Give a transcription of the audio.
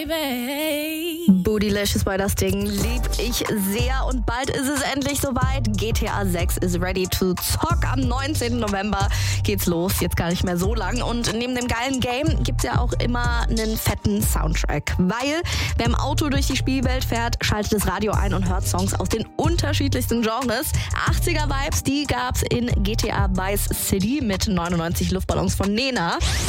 Bootylicious war das Ding, lieb ich sehr und bald ist es endlich soweit. GTA 6 is ready to zock. Am 19. November geht's los, jetzt gar nicht mehr so lang. Und neben dem geilen Game gibt's ja auch immer einen fetten Soundtrack. Weil wer im Auto durch die Spielwelt fährt, schaltet das Radio ein und hört Songs aus den unterschiedlichsten Genres. 80er Vibes, die gab's in GTA Vice City mit 99 Luftballons von Nena.